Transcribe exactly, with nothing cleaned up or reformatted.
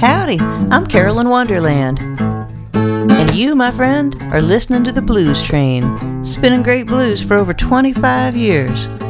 Howdy, I'm Carolyn Wonderland. And you, my friend, are listening to the Blues Train, spinning great blues for over twenty-five years.